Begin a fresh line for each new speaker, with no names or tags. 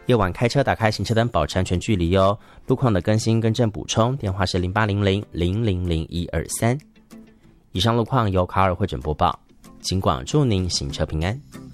夜晚开车打开行车灯，保持安全距离哦。路况的更新、更正、补充，电话是0800000123。以上路况由卡尔会诊播报，尽管祝您行车平安。